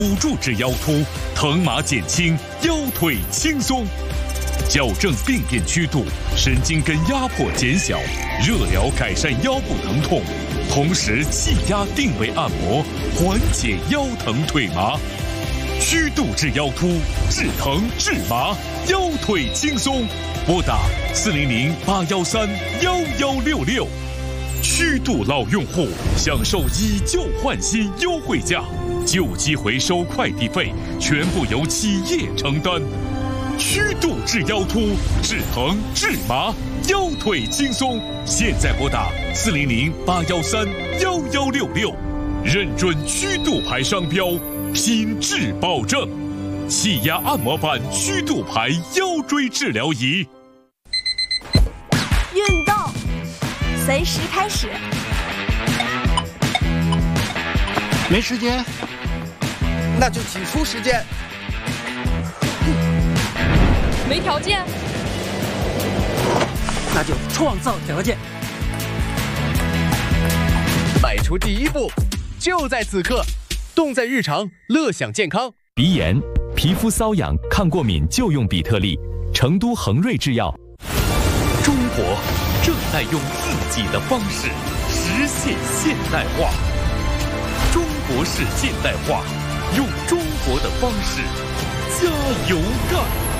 辅助治腰突，疼麻减轻，腰腿轻松。矫正病变曲度，神经根压迫减小，热疗改善腰部疼痛，同时气压定位按摩，缓解腰疼腿麻。曲度治腰突，治疼治麻，腰腿轻松。拨打400-813-1166。曲度老用户享受以旧换新优惠价，旧机回收快递费全部由企业承担。曲度治腰突，治疼治麻，腰腿轻松。现在拨打400-813-1166，认准曲度牌商标，品质保证。气压按摩板曲度牌腰椎治疗仪。 运动随时开始。 没时间， 那就挤出时间。 没条件， 那就创造条件。 迈出第一步，就在此刻，动在日常，乐享健康。 鼻炎、皮肤瘙痒、抗过敏就用比特利。成都恒瑞制药。 中国正在用自己的方式实现现代化。中国式现代化，用中国的方式加油干！